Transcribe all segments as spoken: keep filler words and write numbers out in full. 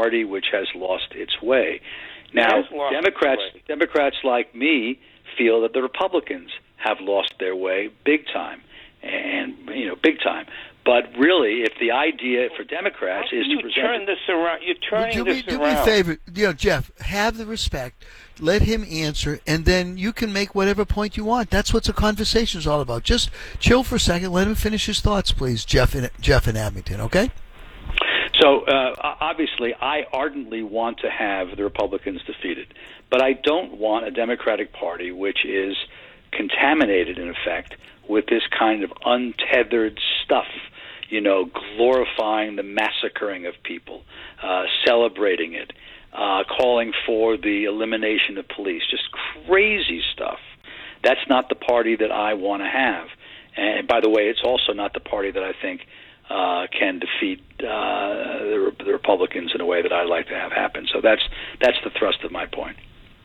party which has lost its way. Now, Democrats, Democrats like me feel that the Republicans have lost their way big time, and you know, big time. But really, if the idea for Democrats is to present, turn this around, you're turning do this me, do around. me a favor, you know, Jeff. Have the respect. Let him answer, and then you can make whatever point you want. That's what the conversation is all about. Just chill for a second. Let him finish his thoughts, please, Jeff in Jeff in Abington. Okay. So uh, obviously, I ardently want to have the Republicans defeated, but I don't want a Democratic Party which is contaminated, in effect, with this kind of untethered stuff. You know, glorifying the massacring of people, uh, celebrating it. Uh, calling for the elimination of police, just crazy stuff. That's not the party that I want to have. And by the way, it's also not the party that I think uh, can defeat uh, the, the Republicans in a way that I'd like to have happen. So that's that's the thrust of my point.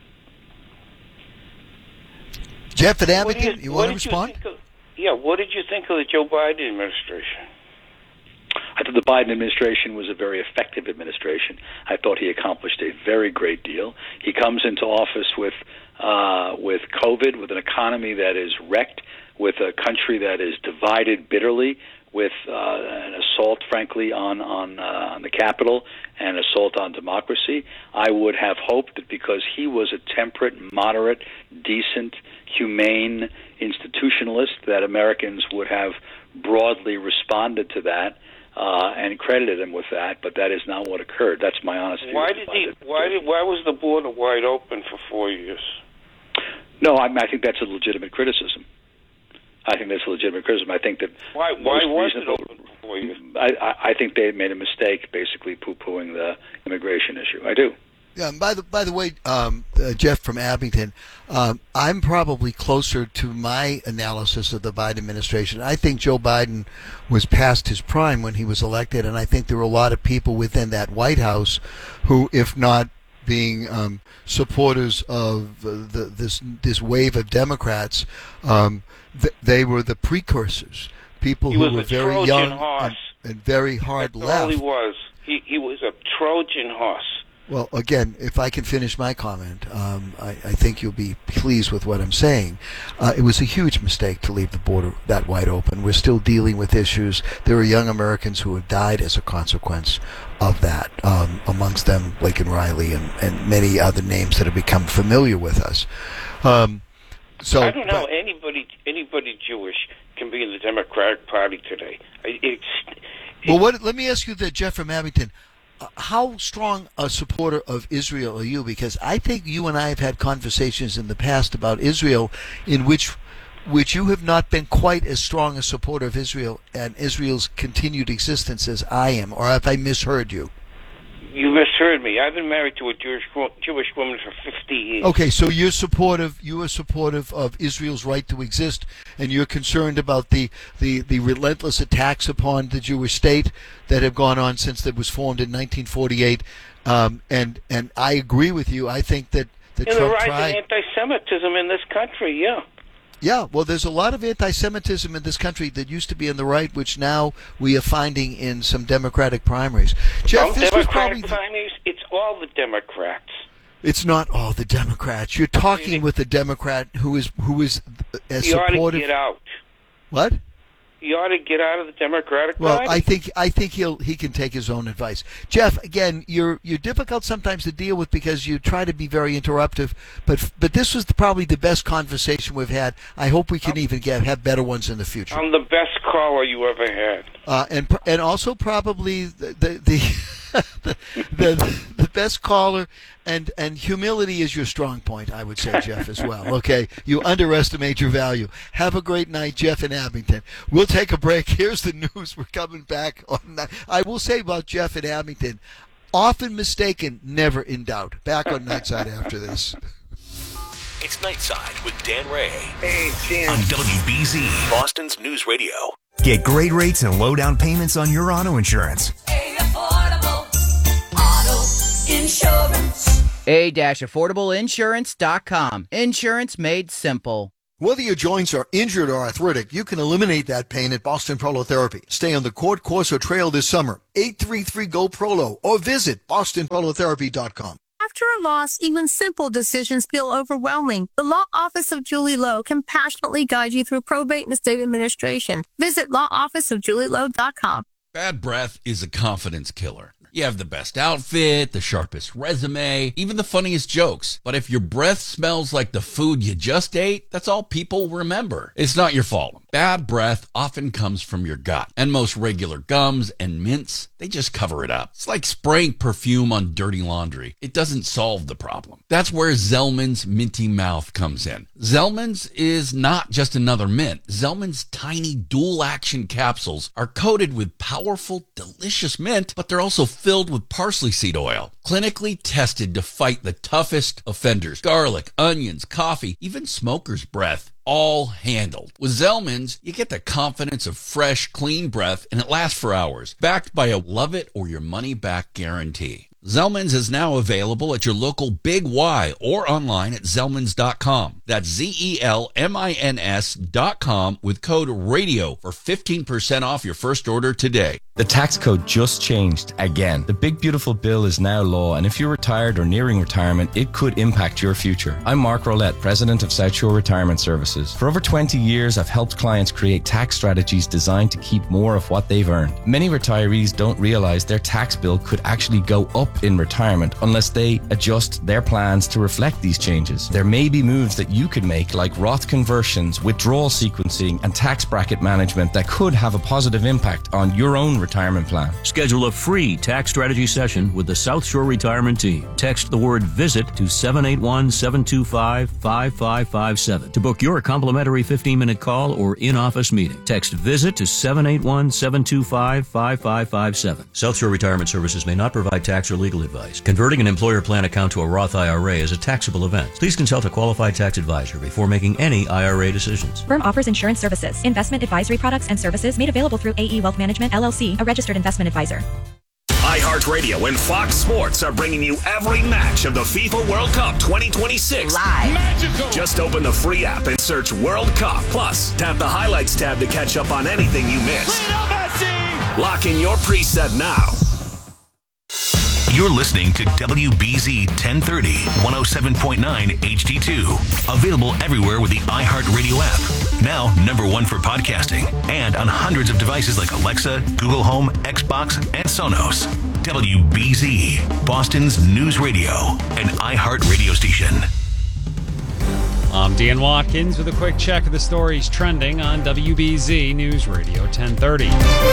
Jeff at Abington, you, you want to respond? Of, yeah, what did you think of the Joe Biden administration? I thought the Biden administration was a very effective administration. I thought he accomplished a very great deal. He comes into office with uh, with COVID, with an economy that is wrecked, with a country that is divided bitterly, with uh, an assault, frankly, on on, uh, on the Capitol and an assault on democracy. I would have hoped that because he was a temperate, moderate, decent, humane institutionalist, that Americans would have broadly responded to that. Uh, and credited him with that, but that is not what occurred. That's my honest view. Why did he? Why did? Why was the border wide open for four years? No, I, I think that's a legitimate criticism. I think that's a legitimate criticism. I think that why? Why was it open for four years? I, I, I think they made a mistake, basically poo-pooing the immigration issue. I do. Yeah. By the by the way, um, uh, Jeff from Abington, um, I'm probably closer to my analysis of the Biden administration. I think Joe Biden was past his prime when he was elected, and I think there were a lot of people within that White House who, if not being um, supporters of uh, the, this this wave of Democrats, um, th- they were the precursors. People he who was were a very Trojan young horse. And, and very hard That's left. all he was. He he was a Trojan horse. Well, again, if I can finish my comment, um, I, I think you'll be pleased with what I'm saying. Uh, it was a huge mistake to leave the border that wide open. We're still dealing with issues. There are young Americans who have died as a consequence of that, um, amongst them Laken Riley and, and many other names that have become familiar with us. Um, so I don't know but, anybody anybody Jewish can be in the Democratic Party today. It's, it's, well, what? Let me ask you that, Jeff from Abington. Uh, how strong a supporter of Israel are you? Because I think you and I have had conversations in the past about Israel in which which you have not been quite as strong a supporter of Israel and Israel's continued existence as I am, or have I misheard you? You misheard me. I've been married to a Jewish Jewish woman for fifty years. Okay, so you're supportive. You are supportive of Israel's right to exist, and you're concerned about the, the, the relentless attacks upon the Jewish state that have gone on since it was formed in nineteen forty-eight. Um, and and I agree with you. I think that the and Trump the rise tried. of anti-Semitism in this country. Yeah. Yeah, well, there's a lot of anti-Semitism in this country that used to be in the right, which now we are finding in some Democratic primaries. Jeff, Some this was Democratic probably primaries, it's all the Democrats. It's not all the Democrats. You're talking with a Democrat who is who is as He ought to supportive. get out. What? He ought to get out of the Democratic Well, Party. I think I think he'll he can take his own advice. Jeff, again, you're you're difficult sometimes to deal with because you try to be very interruptive. But but this was the, probably the best conversation we've had. I hope we can even get have better ones in the future. I'm the best caller you ever had. Uh, and and also probably the the the, the the best caller, and and humility is your strong point, I would say, Jeff, as well. Okay, you underestimate your value. Have a great night, Jeff in Abington. We'll take a break. Here's the news. We're coming back on that. I will say about Jeff in Abington, often mistaken, never in doubt. Back on Nightside after this. It's Nightside with Dan Ray. Hey, Dan. On W B Z, Boston's News Radio. Get great rates and low down payments on your auto insurance. A affordable auto insurance. A affordable insurance dot com. Insurance made simple. Whether your joints are injured or arthritic, you can eliminate that pain at Boston Prolotherapy. Stay on the Court Corso Trail this summer. eight three three, G O, P R O L O or visit boston prolotherapy dot com. After a loss, even simple decisions feel overwhelming. The Law Office of Julie Lowe can passionately guide you through probate and estate administration. Visit law office of julie lowe dot com. Bad breath is a confidence killer. You have the best outfit, the sharpest resume, even the funniest jokes. But if your breath smells like the food you just ate, that's all people remember. It's not your fault. Bad breath often comes from your gut. And most regular gums and mints, they just cover it up. It's like spraying perfume on dirty laundry. It doesn't solve the problem. That's where Zellman's Minty Mouth comes in. Zellman's is not just another mint. Zellman's tiny dual-action capsules are coated with powerful, delicious mint, but they're also filled with parsley seed oil, clinically tested to fight the toughest offenders. Garlic, onions, coffee, even smoker's breath, all handled. With Zellman's, you get the confidence of fresh, clean breath, and it lasts for hours, backed by a love it or your money back guarantee. Zellman's is now available at your local Big Y or online at zellmans dot com. That's Z E L M I N S dot com with code RADIO for fifteen percent off your first order today. The tax code just changed again. The big beautiful bill is now law, and if you're retired or nearing retirement, it could impact your future. I'm Mark Rollette, president of South Shore Retirement Services. For over twenty years, I've helped clients create tax strategies designed to keep more of what they've earned. Many retirees don't realize their tax bill could actually go up in retirement unless they adjust their plans to reflect these changes. There may be moves that you could make, like Roth conversions, withdrawal sequencing, and tax bracket management that could have a positive impact on your own retirement plan. Schedule a free tax strategy session with the South Shore Retirement Team. Text the word VISIT to seven eight one, seven two five, five five five seven to book your complimentary fifteen-minute call or in-office meeting. Text VISIT to seven eight one, seven two five, five five five seven. South Shore Retirement Services may not provide tax or legal advice. Converting an employer plan account to a Roth I R A is a taxable event. Please consult a qualified tax advisor before making any I R A decisions. Firm offers insurance services, investment advisory products and services made available through A E Wealth Management, L L C, a registered investment advisor. iHeartRadio and Fox Sports are bringing you every match of the FIFA World Cup twenty twenty-six. Live. Magical. Just open the free app and search World Cup. Plus, tap the highlights tab to catch up on anything you missed. Lock in your preset now. You're listening to W B Z ten thirty, one oh seven point nine H D two. Available everywhere with the iHeartRadio app. Now, number one for podcasting. And on hundreds of devices like Alexa, Google Home, Xbox, and Sonos. W B Z, Boston's news radio and iHeartRadio station. I'm Dan Watkins with a quick check of the stories trending on W B Z News Radio ten thirty.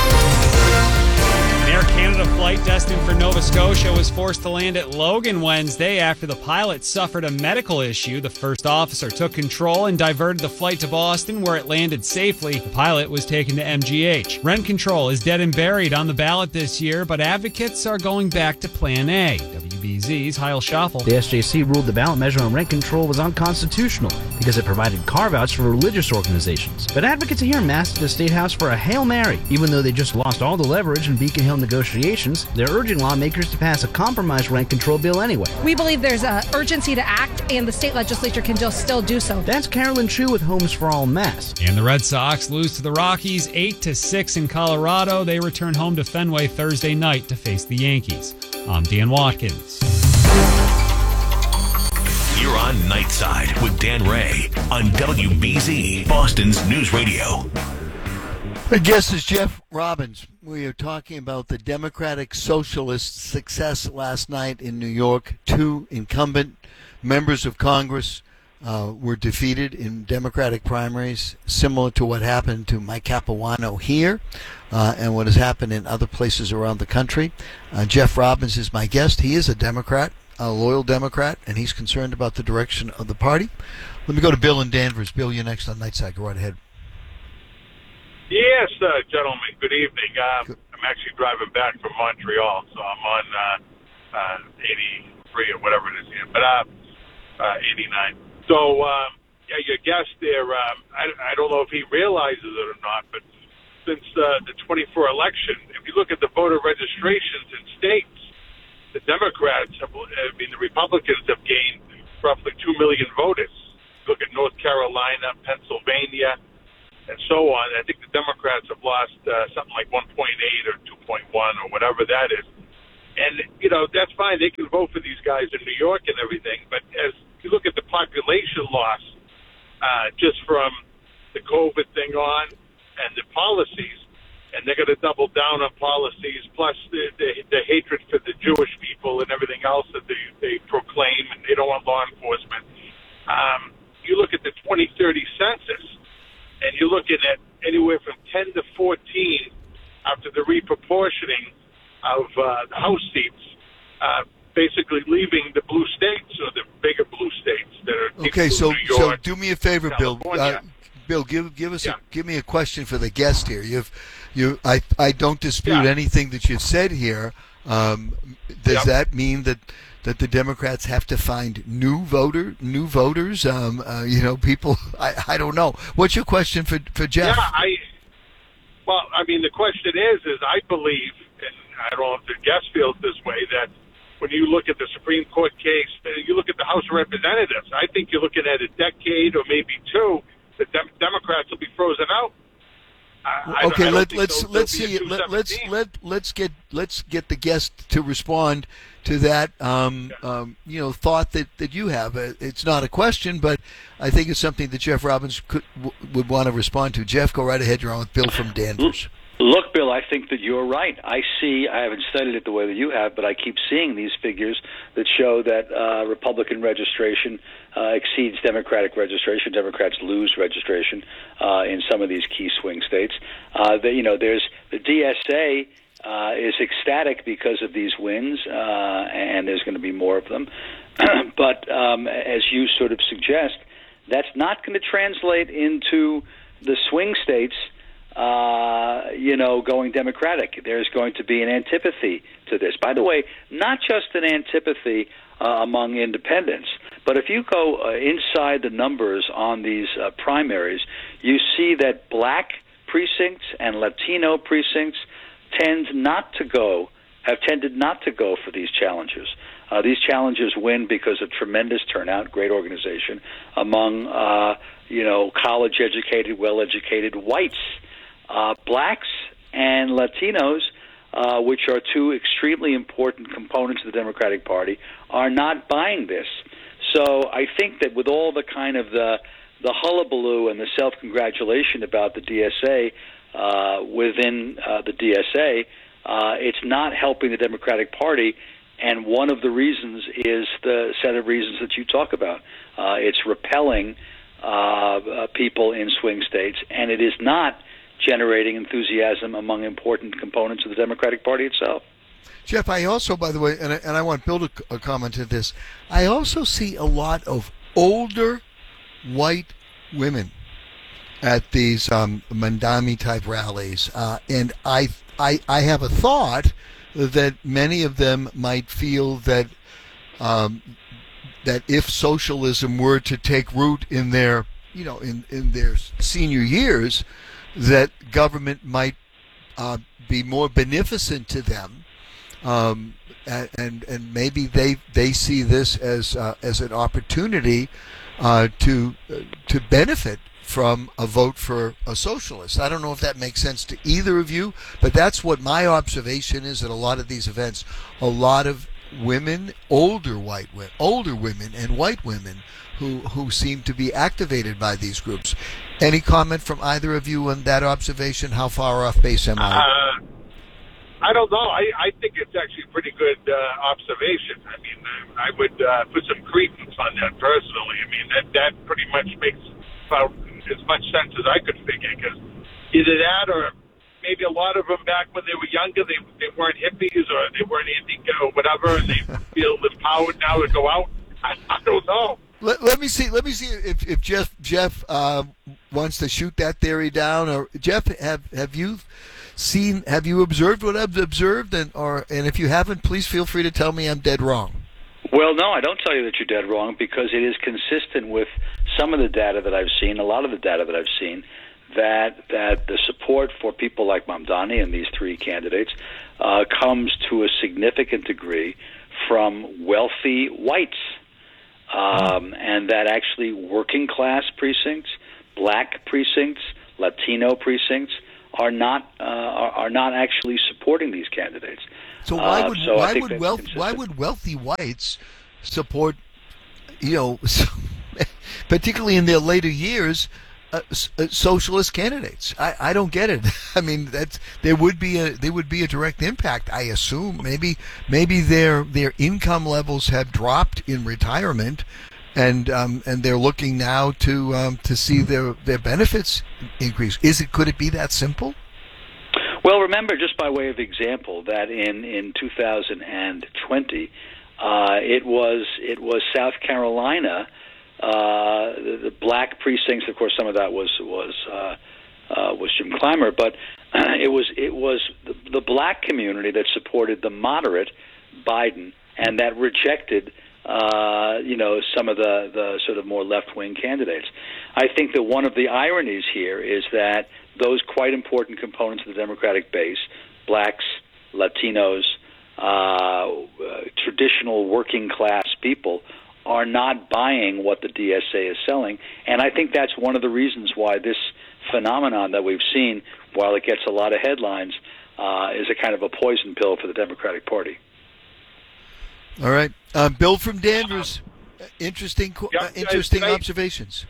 An Air Canada flight destined for Nova Scotia was forced to land at Logan Wednesday after the pilot suffered a medical issue. The first officer took control and diverted the flight to Boston, where it landed safely. The pilot was taken to M G H. Rent control is dead and buried on the ballot this year, but advocates are going back to Plan A. W B Z's Heil Schaffel. The S J C ruled the ballot measure on rent control was unconstitutional because it provided carve-outs for religious organizations. But advocates are here massed at the State House for a Hail Mary. Even though they just lost all the leverage in Beacon Hill negotiations, they're urging lawmakers to pass a compromise rent control bill anyway. We believe there's an urgency to act, and the state legislature can just still do so. That's Carolyn Chu with Homes for All Mass. And the Red Sox lose to the Rockies eight to six in Colorado. They return home to Fenway Thursday night to face the Yankees. I'm Dan Watkins. You're on Nightside with Dan Ray on W B Z, Boston's news radio. My guest is Jeff Robbins. We are talking about the Democratic Socialist success last night in New York. Two incumbent members of Congress uh, were defeated in Democratic primaries, similar to what happened to Mike Capuano here uh, and what has happened in other places around the country. Uh, Jeff Robbins is my guest. He is a Democrat, a loyal Democrat, and he's concerned about the direction of the party. Let me go to Bill in Danvers. Bill, you're next on Nightside. Go right ahead. Yes, uh, gentlemen, good evening. Um, I'm actually driving back from Montreal, so I'm on uh, uh, eighty-three or whatever it is here, but uh, uh, eighty-nine. So, um, yeah, your guest there, um, I, I don't know if he realizes it or not, but since uh, the twenty-four election, if you look at the voter registrations in states, the Democrats, have, I mean, the Republicans have gained roughly two million voters. look at North Carolina, Pennsylvania, and so on. I think the Democrats have lost uh, something like one point eight or two point one or whatever that is. And, you know, that's fine. They can vote for these guys in New York and everything. But as you look at the population loss uh, just from the COVID thing on and the policies, and they're going to double down on policies, plus the, the, the hatred for the Jewish people and everything else that they, they proclaim, and they don't want law enforcement. Um, you look at the twenty thirty census, and you're looking at anywhere from ten to fourteen after the reproportioning of uh, the House seats, uh, basically leaving the blue states or the bigger blue states that are okay. So, New York, so do me a favor, California. Bill. Uh, Bill, give give us yeah. a, give me a question for the guest here. You've you I I don't dispute yeah. anything that you've said here. Um, does yep. that mean that? that the Democrats have to find new voter, new voters, um, uh, you know, people. I, I don't know. What's your question for for Jeff? Yeah, I. Well, I mean, the question is, is I believe, and I don't know if the guest feels this way, that when you look at the Supreme Court case, you look at the House of Representatives. I think you're looking at a decade or maybe two. The Dem- Democrats will be frozen out. I, okay, I let, think let's they'll, let's they'll see it. Let, let's let let's get let's get the guest to respond to that. Um, yeah. um, you know, thought that, that you have. It's not a question, but I think it's something that Jeff Robbins could w- would want to respond to. Jeff, go right ahead. You're on with Bill from Danvers. Look, Bill, I think that you're right. I see, I haven't studied it the way that you have, but I keep seeing these figures that show that uh, Republican registration uh, exceeds Democratic registration. Democrats lose registration uh, in some of these key swing states. Uh, the, you know, there's the D S A uh, is ecstatic because of these wins, uh, and there's going to be more of them. But um, as you sort of suggest, that's not going to translate into the swing states Uh, you know, going Democratic. There's going to be an antipathy to this. By the way, not just an antipathy uh, among independents, but if you go uh, inside the numbers on these uh, primaries, you see that black precincts and Latino precincts tend not to go, have tended not to go for these challengers. Uh, these challengers win because of tremendous turnout, great organization among, uh, you know, college-educated, well-educated whites. Uh, blacks and Latinos, uh, which are two extremely important components of the Democratic Party, are not buying this. So I think that with all the kind of the the hullabaloo and the self-congratulation about the D S A uh, within uh, the D S A, uh, it's not helping the Democratic Party. And one of the reasons is the set of reasons that you talk about. Uh, it's repelling uh, uh, people in swing states, and it is not generating enthusiasm among important components of the Democratic Party itself. Jeff, I also, by the way, and I, and I want Bill to uh, comment to this, I also see a lot of older white women at these um, Mandami-type rallies, uh, and I, I, I have a thought that many of them might feel that um, that if socialism were to take root in their, you know, in, in their senior years, that government might uh, be more beneficent to them, um, and, and and maybe they they see this as uh, as an opportunity uh, to uh, to benefit from a vote for a socialist. I don't know if that makes sense to either of you, but that's what my observation is at a lot of these events. A lot of women, older white women, older women and white women who who seem to be activated by these groups. Any comment from either of you on that observation? How far off base am I? Uh, I don't know. I, I think it's actually a pretty good uh, observation. I mean, uh, I would uh, put some credence on that personally. I mean, that, that pretty much makes about as much sense as I could figure, because either that or maybe a lot of them back when they were younger, they they weren't hippies or they weren't anti or whatever, and they feel empowered now to go out. I, I don't know. Let, let me see. Let me see if, if Jeff Jeff uh, wants to shoot that theory down. Or Jeff, have have you seen? Have you observed what I've observed? And or and if you haven't, please feel free to tell me I'm dead wrong. Well, no, I don't tell you that you're dead wrong, because it is consistent with some of the data that I've seen, a lot of the data that I've seen, that that the support for people like Mamdani and these three candidates uh, comes to a significant degree from wealthy whites. um, and that actually working class precincts, black precincts, Latino precincts are not uh, are, are not actually supporting these candidates. So why uh, would so why would wealth why would wealthy whites support, you know, particularly in their later years, uh, uh, socialist candidates? I, I don't get it. I mean, that's there would be a there would be a direct impact, I assume. Maybe maybe their their income levels have dropped in retirement, and um, and they're looking now to um, to see their their benefits increase. Is it could it be that simple? Well, remember, just by way of example, that in in two thousand twenty, uh, it was it was South Carolina. Uh, the, the black precincts, of course, some of that was was uh, uh, was Jim Clymer, but uh, it was it was the, the black community that supported the moderate Biden and that rejected, uh, you know, some of the the sort of more left wing candidates. I think that one of the ironies here is that those quite important components of the Democratic base, blacks, Latinos, uh, uh, traditional working class people, are not buying what the D S A is selling. And I think that's one of the reasons why this phenomenon that we've seen, while it gets a lot of headlines, uh, is a kind of a poison pill for the Democratic Party. All right. Uh, Bill from Danvers, interesting Yep, uh, interesting uh, observations.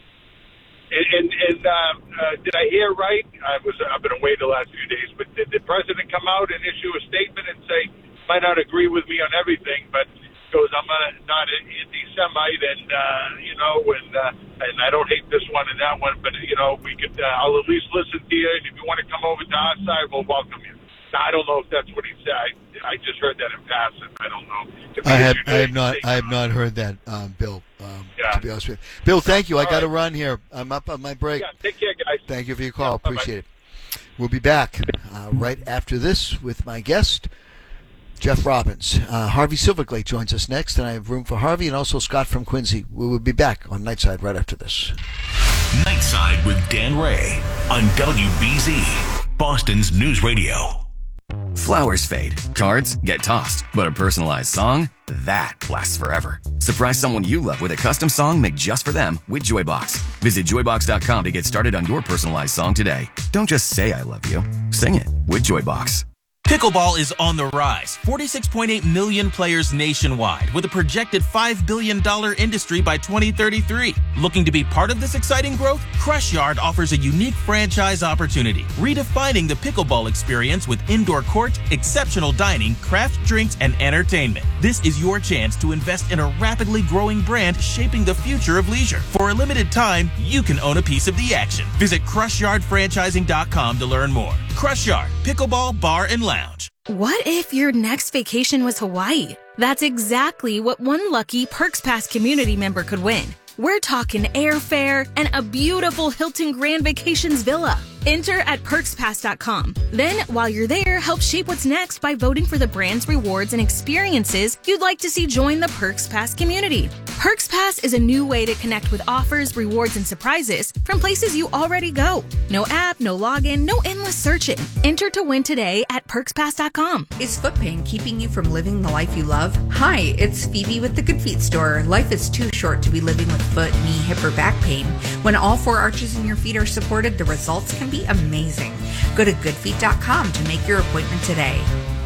And, and, and uh, uh, did I hear right? I was I've been away the last few days, but did the president come out and issue a statement and say, might not agree with me on everything, but goes, I'm not, not an anti-Semite, and uh, you know, and uh, and I don't hate this one and that one, but you know, we could. Uh, I'll at least listen to you, and if you want to come over to our side, we'll welcome you. Now, I don't know if that's what he said. I, I just heard that in passing. I don't know. If I have I have not I have not heard that, um, Bill. Um, Yeah. To be honest with you, Bill, thank you. I All got to right. run here. I'm up on my break. Yeah, take care, guys. Thank you for your call. Yeah, bye-bye. Appreciate it. We'll be back uh, right after this with my guest, Jeff Robbins. Uh, Harvey Silverglate joins us next, and I have room for Harvey and also Scott from Quincy. We will be back on Nightside right after this. Nightside with Dan Ray on W B Z, Boston's News Radio. Flowers fade, cards get tossed, but a personalized song, that lasts forever. Surprise someone you love with a custom song made just for them with Joybox. Visit joybox dot com to get started on your personalized song today. Don't just say I love you, sing it with Joybox. Pickleball is on the rise. forty-six point eight million players nationwide, with a projected five billion dollars industry by twenty thirty-three. Looking to be part of this exciting growth? Crush Yard offers a unique franchise opportunity, redefining the pickleball experience with indoor court, exceptional dining, craft drinks, and entertainment. This is your chance to invest in a rapidly growing brand shaping the future of leisure. For a limited time, you can own a piece of the action. Visit crush yard franchising dot com to learn more. Crush Yard, Pickleball Bar and Lounge. What if your next vacation was Hawaii? That's exactly what one lucky Perks Pass community member could win. We're talking airfare and a beautiful Hilton Grand Vacations villa. Enter at perks pass dot com. Then, while you're there, help shape what's next by voting for the brands, rewards, and experiences you'd like to see join the Perks Pass community. Perks Pass is a new way to connect with offers, rewards, and surprises from places you already go. No app, no login, no endless searching. Enter to win today at perks pass dot com. Is foot pain keeping you from living the life you love? Hi, it's Phoebe with the Good Feet store. Life is too short to be living with foot, knee, hip, or back pain. When all four arches in your feet are supported, the results can be amazing. Go to good feet dot com to make your appointment today.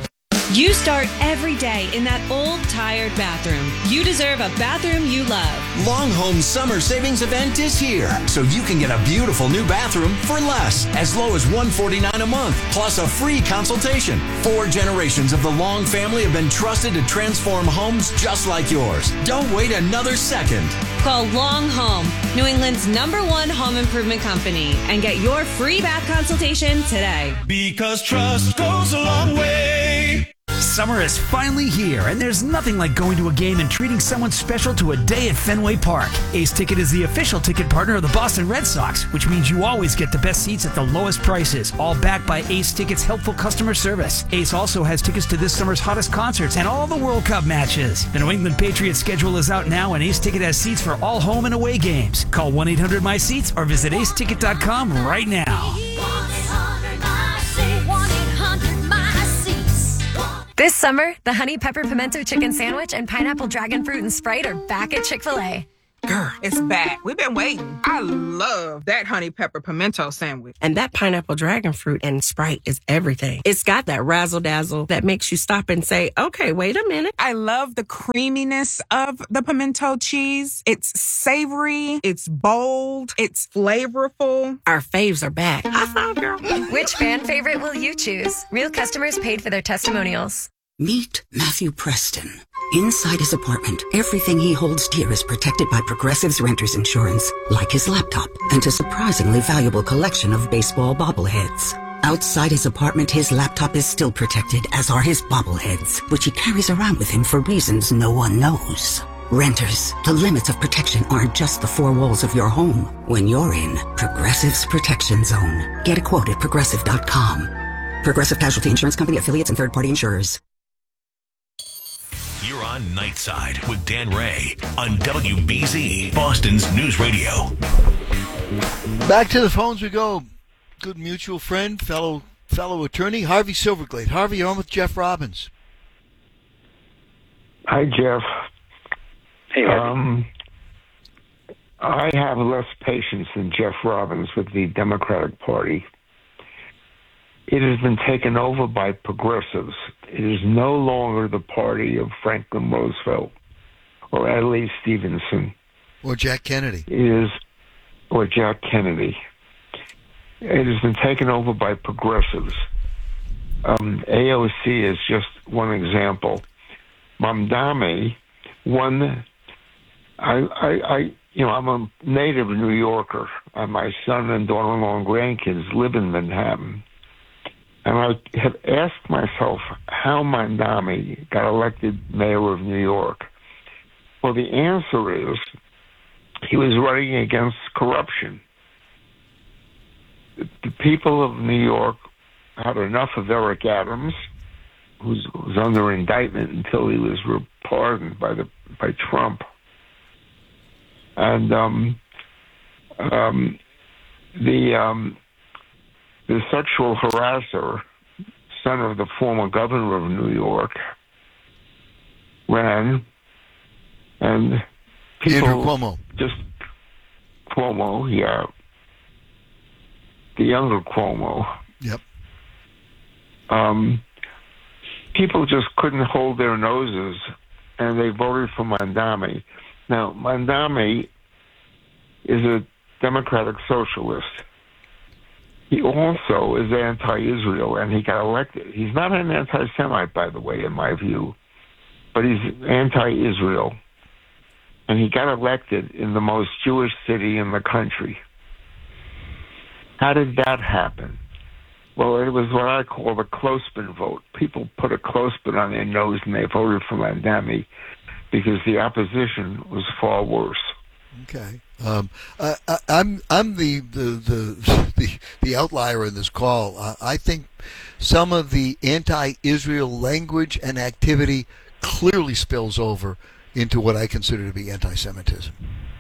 You start every day in that old, tired bathroom. You deserve a bathroom you love. Longhome's summer savings event is here, so you can get a beautiful new bathroom for less, as low as one hundred forty-nine dollars a month, plus a free consultation. Four generations of the Long family have been trusted to transform homes just like yours. Don't wait another second. Call Long Home, New England's number one home improvement company, and get your free bath consultation today. Because trust goes a long way. Summer is finally here, and there's nothing like going to a game and treating someone special to a day at Fenway Park. Ace Ticket is the official ticket partner of the Boston Red Sox, which means you always get the best seats at the lowest prices, all backed by Ace Ticket's helpful customer service. Ace also has tickets to this summer's hottest concerts and all the World Cup matches. The New England Patriots schedule is out now, and Ace Ticket has seats for all home and away games. Call one eight hundred my seats or visit ace ticket dot com right now. This summer, the Honey Pepper Pimento Chicken Sandwich and Pineapple Dragon Fruit and Sprite are back at Chick-fil-A. Girl, it's back. We've been waiting. I love that honey pepper pimento sandwich. And that pineapple dragon fruit and Sprite is everything. It's got that razzle dazzle that makes you stop and say, okay, wait a minute. I love the creaminess of the pimento cheese. It's savory. It's bold. It's flavorful. Our faves are back. High five, girl. Which fan favorite will you choose? Real customers paid for their testimonials. Meet Matthew Preston. Inside his apartment, everything he holds dear is protected by Progressive's Renter's Insurance, like his laptop and a surprisingly valuable collection of baseball bobbleheads. Outside his apartment, his laptop is still protected, as are his bobbleheads, which he carries around with him for reasons no one knows. Renters, the limits of protection aren't just the four walls of your home. When you're in Progressive's Protection Zone, get a quote at progressive dot com. Progressive Casualty Insurance Company, affiliates, and third-party insurers. You're on Nightside with Dan Ray on W B Z, Boston's News Radio. Back to the phones we go. Good mutual friend, fellow fellow attorney, Harvey Silverglade. Harvey, you're on with Jeff Robbins. Hi, Jeff. Hey, Harvey. Um, I have less patience than Jeff Robbins with the Democratic Party. It has been taken over by progressives. It is no longer the party of Franklin Roosevelt or Adlai Stevenson. Or Jack Kennedy. It is, or Jack Kennedy. It has been taken over by progressives. Um, A O C is just one example. Mamdani won. I, I, I, you know, I'm a native New Yorker. And my son and daughter-in-law and grandkids live in Manhattan. And I have asked myself how Mamdani got elected mayor of New York. Well, the answer is he was running against corruption. The people of New York had enough of Eric Adams, who was under indictment until he was pardoned by the by Trump. And um, um, the um, the sexual harasser, son of the former governor of New York, ran, and people Andrew Cuomo. just Cuomo, yeah, the younger Cuomo. Yep. Um, people just couldn't hold their noses, and they voted for Mamdani. Now, Mamdani is a democratic socialist. He also is anti-Israel, and he got elected. He's not an anti-Semite, by the way, in my view, but he's anti-Israel. And he got elected in the most Jewish city in the country. How did that happen? Well, it was what I call the clothespin vote. People put a clothespin on their nose and they voted for Mamdani because the opposition was far worse. Okay. Um, I, I, I'm I'm the the, the the the outlier in this call. Uh, I think some of the anti-Israel language and activity clearly spills over into what I consider to be anti-Semitism.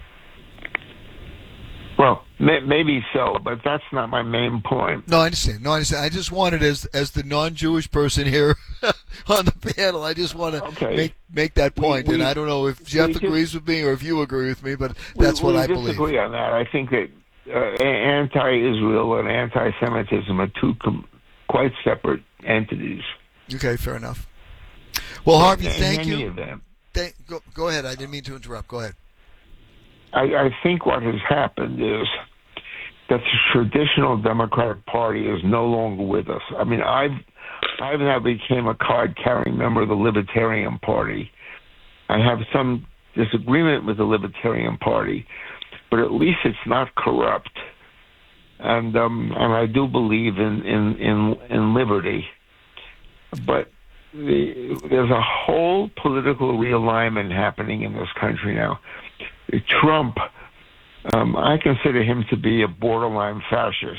Well, may, maybe so, but that's not my main point. No, I understand. No, I understand. I just wanted, as as the non-Jewish person here on the panel, I just want to okay. make make that point. We, we, and I don't know if Jeff agrees with me or if you agree with me, but that's we, what we I believe. We disagree on that. I think that uh, anti-Israel and anti-Semitism are two com- quite separate entities. Okay, fair enough. Well, Harvey, in thank any you. Event, Thank, go, go ahead. I didn't mean to interrupt. Go ahead. I, I think what has happened is that the traditional Democratic Party is no longer with us. I mean, I've I've now became a card-carrying member of the Libertarian Party. I have some disagreement with the Libertarian Party, but at least it's not corrupt. And um, and I do believe in in in, in liberty, but the, there's a whole political realignment happening in this country now. Trump, um, I consider him to be a borderline fascist.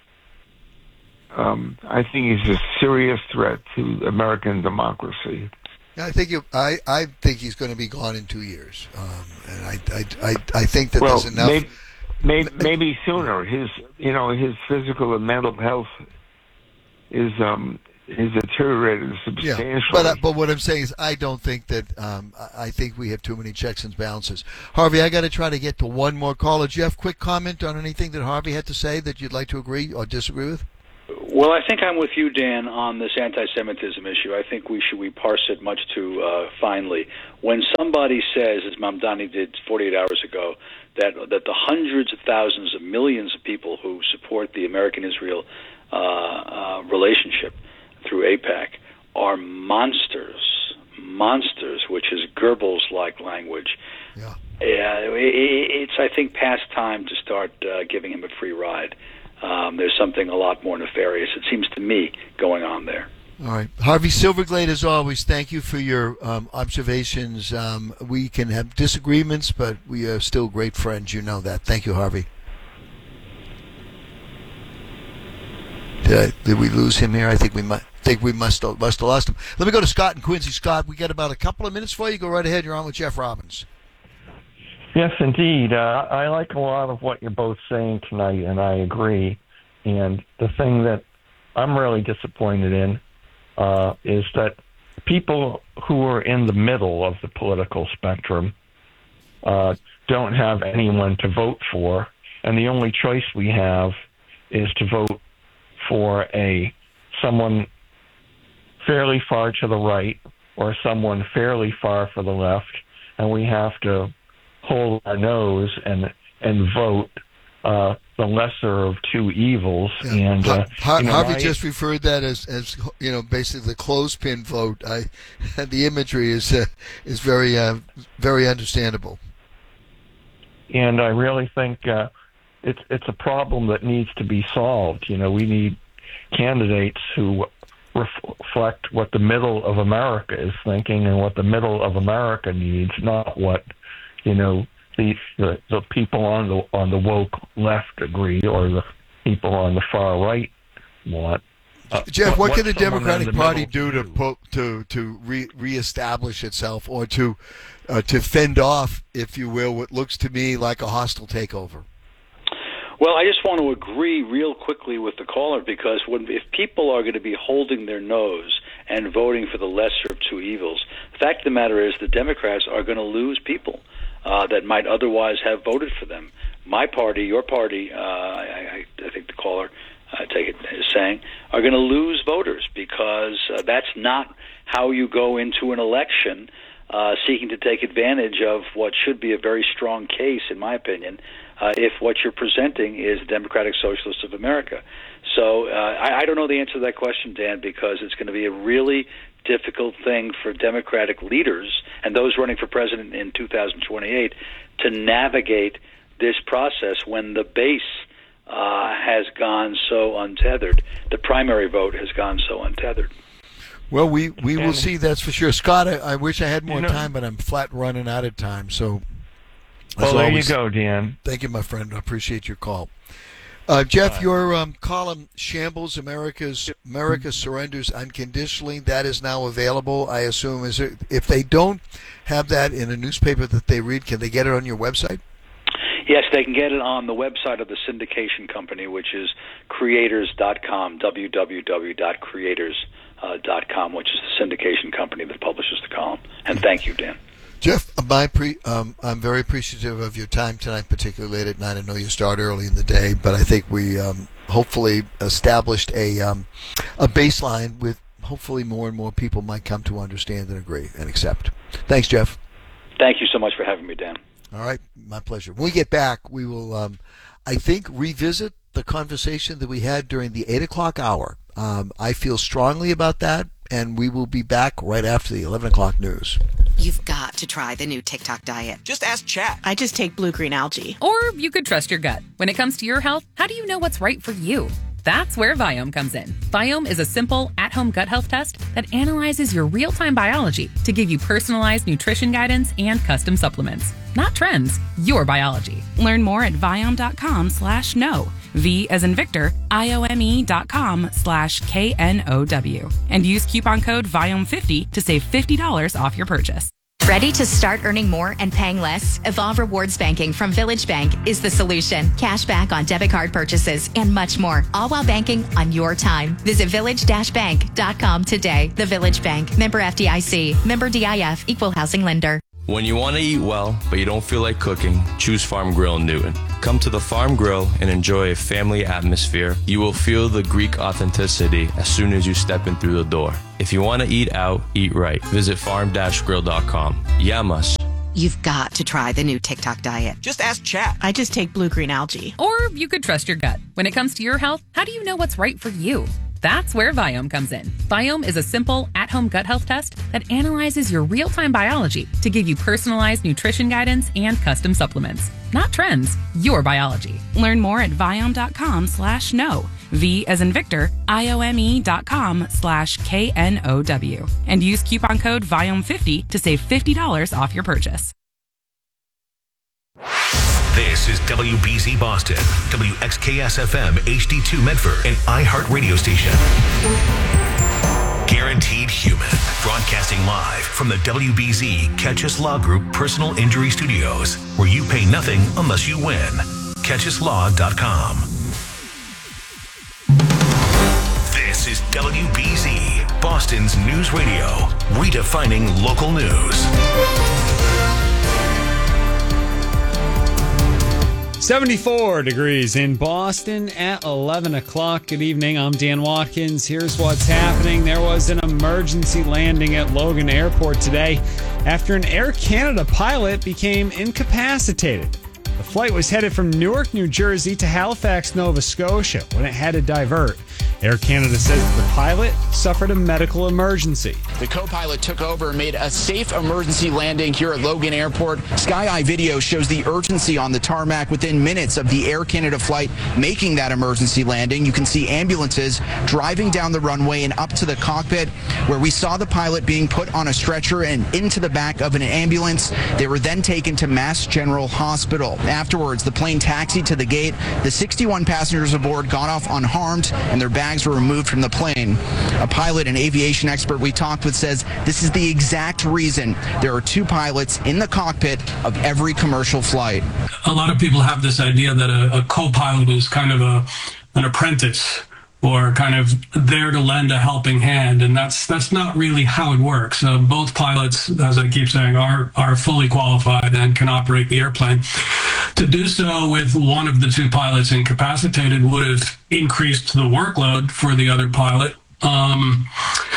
Um, I think he's a serious threat to American democracy. I think it, I I think he's going to be gone in two years, um, and I, I I I think that well, there's enough. Maybe, maybe, maybe sooner. His you know his physical and mental health is um, is deteriorated substantially. Yeah, but, uh, but what I'm saying is I don't think that, um, I think we have too many checks and balances. Harvey, I got to try to get to one more caller. Jeff, quick comment on anything that Harvey had to say that you'd like to agree or disagree with? Well, I think I'm with you, Dan, on this anti-Semitism issue. I think we should we parse it much too uh, finely. When somebody says, as Mamdani did forty-eight hours ago, that that the hundreds of thousands of millions of people who support the American-Israel uh, uh, relationship through AIPAC are monsters, monsters, which is Goebbels-like language. Yeah. Uh, it, it's, I think, past time to start uh, giving him a free ride. Um, there's something a lot more nefarious, it seems to me, going on there. All right. Harvey Silverglade, as always, thank you for your um, observations. Um, we can have disagreements, but we are still great friends. You know that. Thank you, Harvey. Did, I, did we lose him here? I think we might. Think we must have, must have lost him. Let me go to Scott and Quincy. Scott, we got about a couple of minutes for you. Go right ahead. You're on with Jeff Robbins. Yes, indeed. Uh, I like a lot of what you're both saying tonight, and I agree. And the thing that I'm really disappointed in uh, is that people who are in the middle of the political spectrum uh, don't have anyone to vote for, and the only choice we have is to vote for a someone fairly far to the right or someone fairly far for the left, and we have to hold our nose and and vote uh, the lesser of two evils. Yeah. And uh, Har- you know, Harvey I, just referred that as, as you know, basically the clothespin vote. I, the imagery is uh, is very uh, very understandable. And I really think uh, it's it's a problem that needs to be solved. You know, we need candidates who reflect what the middle of America is thinking and what the middle of America needs, not what you know the the, the people on the on the woke left agree or the people on the far right want. Uh, Jeff, what, what can the someone Democratic in the Party middle do to po- to to re- reestablish itself, or to uh, to fend off, if you will, what looks to me like a hostile takeover? Well, I just want to agree real quickly with the caller, because when, if people are going to be holding their nose and voting for the lesser of two evils, the fact of the matter is the Democrats are going to lose people uh, that might otherwise have voted for them. My party, your party, uh, I, I think the caller, I take it, is saying, are going to lose voters, because uh, that's not how you go into an election uh, seeking to take advantage of what should be a very strong case, in my opinion, Uh, if what you're presenting is the Democratic Socialists of America. So uh, I, I don't know the answer to that question, Dan, because it's going to be a really difficult thing for Democratic leaders and those running for president in two thousand twenty-eight to navigate this process when the base uh, has gone so untethered. The primary vote has gone so untethered. Well, we, we will see, that's for sure. Scott, I, I wish I had more you know, time, but I'm flat running out of time, so... Well, there always, you go, Dan. Thank you, my friend. I appreciate your call. Uh, Jeff, your um, column, Shambles, America's America Surrenders Unconditionally, that is now available, I assume. Is it, if they don't have that in a newspaper that they read, can they get it on your website? Yes, they can get it on the website of the syndication company, which is creators dot com, w w w dot creators dot com, which is the syndication company that publishes the column. And thank you, Dan. Jeff, my pre, um, I'm very appreciative of your time tonight, particularly late at night. I know you start early in the day, but I think we um, hopefully established a um, a baseline with hopefully more and more people might come to understand and agree and accept. Thanks, Jeff. Thank you so much for having me, Dan. All right, my pleasure. When we get back, we will, um, I think, revisit the conversation that we had during the eight o'clock hour. Um, I feel strongly about that, and we will be back right after the eleven o'clock news. You've got to try the new TikTok diet. Just ask Chat. I just take blue-green algae. Or you could trust your gut. When it comes to your health, how do you know what's right for you? That's where Viome comes in. Viome is a simple, at-home gut health test that analyzes your real-time biology to give you personalized nutrition guidance and custom supplements. Not trends, your biology. Learn more at Viome.com slash no. V as in Victor, I-O-M-E dot com slash K-N-O-W. And use coupon code Viome fifty to save fifty dollars off your purchase. Ready to start earning more and paying less? Evolve Rewards Banking from Village Bank is the solution. Cash back on debit card purchases and much more, all while banking on your time. Visit village dash bank dot com today. The Village Bank, member F D I C, member D I F, equal housing lender. When you want to eat well, but you don't feel like cooking, choose Farm Grill in Newton. Come to the Farm Grill and enjoy a family atmosphere. You will feel the Greek authenticity as soon as you step in through the door. If you want to eat out, eat right. Visit farm dash grill dot com. Yamas. You've got to try the new TikTok diet. Just ask chat. I just take blue green algae. Or you could trust your gut. When it comes to your health, how do you know what's right for you? That's where Viome comes in. Viome is a simple, at-home gut health test that analyzes your real-time biology to give you personalized nutrition guidance and custom supplements. Not trends, your biology. Learn more at Viome.com slash no. V as in Victor, I-O-M-E dot com slash K N O W. And use coupon code Viome fifty to save fifty dollars off your purchase. This is W B Z Boston, W X K S F M H D two Medford, an iHeart radio station. Guaranteed Human, broadcasting live from the W B Z Catch Us Law Group Personal Injury Studios, where you pay nothing unless you win. catch us law dot com. This is W B Z, Boston's news radio, redefining local news. seventy-four degrees in Boston at eleven o'clock. Good evening. I'm Dan Watkins. Here's what's happening. There was an emergency landing at Logan Airport today after an Air Canada pilot became incapacitated. The flight was headed from Newark, New Jersey to Halifax, Nova Scotia when it had to divert. Air Canada says the pilot suffered a medical emergency. The co-pilot took over and made a safe emergency landing here at Logan Airport. Sky Eye video shows the urgency on the tarmac within minutes of the Air Canada flight making that emergency landing. You can see ambulances driving down the runway and up to the cockpit, where we saw the pilot being put on a stretcher and into the back of an ambulance. They were then taken to Mass General Hospital. Afterwards, the plane taxied to the gate. The sixty-one passengers aboard got off unharmed, and their bags were removed from the plane. A pilot and aviation expert we talked with says this is the exact reason there are two pilots in the cockpit of every commercial flight. A lot of people have this idea that a, a co-pilot is kind of a an apprentice, or kind of there to lend a helping hand, and that's that's not really how it works. Uh, both pilots, as I keep saying, are are fully qualified and can operate the airplane. To do so with one of the two pilots incapacitated would have increased the workload for the other pilot. Um,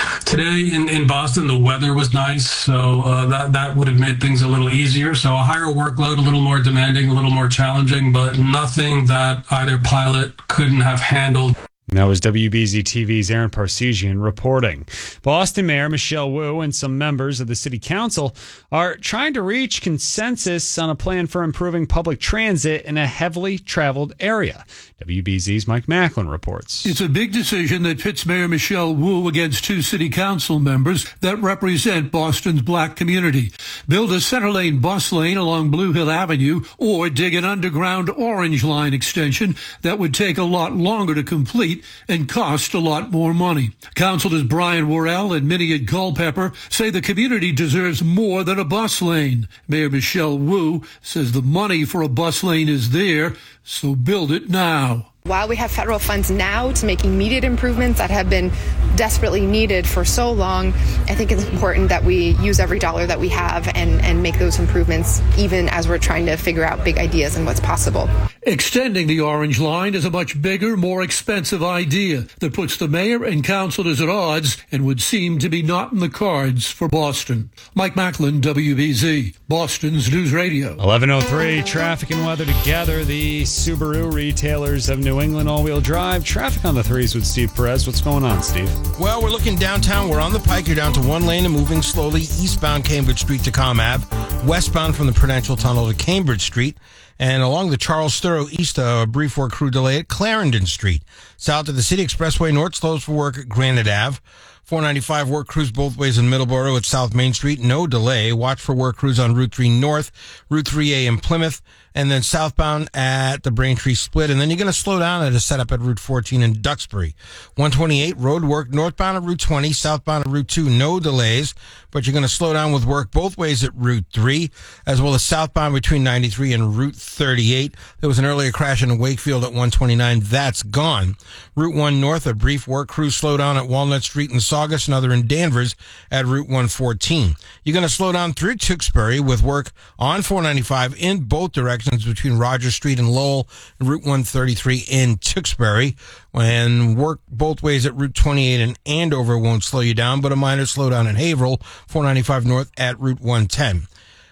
today in, in Boston, the weather was nice, so uh, that, that would have made things a little easier. So a higher workload, a little more demanding, a little more challenging, but nothing that either pilot couldn't have handled. That was W B Z T V's Aaron Parseghian reporting. Boston Mayor Michelle Wu and some members of the City Council are trying to reach consensus on a plan for improving public transit in a heavily traveled area. W B Z's Mike Macklin reports. It's a big decision that pits Mayor Michelle Wu against two City Council members that represent Boston's black community. Build a center lane bus lane along Blue Hill Avenue, or dig an underground Orange Line extension that would take a lot longer to complete and cost a lot more money. Councilors Brian Worrell and Miniat Culpepper say the community deserves more than a bus lane. Mayor Michelle Wu says the money for a bus lane is there, so build it now. While we have federal funds now to make immediate improvements that have been desperately needed for so long, I think it's important that we use every dollar that we have and, and make those improvements, even as we're trying to figure out big ideas and what's possible. Extending the Orange Line is a much bigger, more expensive idea that puts the mayor and councilors at odds and would seem to be not in the cards for Boston. Mike Macklin, W B Z, Boston's News Radio. eleven oh three, traffic and weather together. The Subaru retailers of New England all-wheel drive. Traffic on the threes with Steve Perez. What's going on, Steve? Well, we're looking downtown. We're on the Pike. You're down to one lane and moving slowly eastbound Cambridge Street to Comm Ave, westbound from the Prudential Tunnel to Cambridge Street, and along the Charles Sturrow East, a brief work crew delay at Clarendon Street. South of the City Expressway North slows for work at Granite Ave. four ninety-five work crews both ways in Middleborough at South Main Street. No delay. Watch for work crews on Route three North, Route three A in Plymouth, and then southbound at the Braintree Split. And then you're going to slow down at a setup at Route fourteen in Duxbury. one twenty-eight, road work northbound at Route twenty, southbound at Route two, no delays, but you're going to slow down with work both ways at Route three, as well as southbound between ninety-three and Route thirty-eight. There was an earlier crash in Wakefield at one twenty-nine. That's gone. Route one north, a brief work crew slowdown at Walnut Street in Saugus, another in Danvers at Route one fourteen. You're going to slow down through Tewksbury with work on four ninety-five in both directions between Rogers Street and Lowell, and Route one thirty-three in Tewksbury. And work both ways at Route twenty-eight and Andover won't slow you down, but a minor slowdown in Haverhill, four ninety-five north at Route one ten.